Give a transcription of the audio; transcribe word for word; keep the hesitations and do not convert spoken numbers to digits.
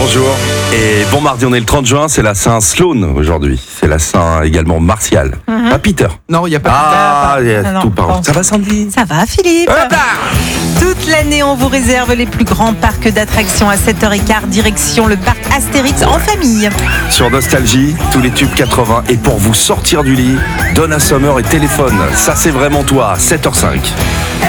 Bonjour et bon mardi, on est le trente juin, c'est la Saint Sloan aujourd'hui. C'est la Saint également Martial. Mhm. Pas Peter. Non, il n'y a pas Ah, il y a Ah non, tout pardon. bon. Ça va Sandy? Ça va, Philippe? Hop là. Toute l'année, on vous réserve les plus grands parcs d'attractions à sept heures quinze, direction le parc Astérix en famille. Sur Nostalgie, tous les tubes quatre-vingts. Et pour vous sortir du lit, Donna Summer et téléphone. Ça c'est vraiment toi, sept heures cinq.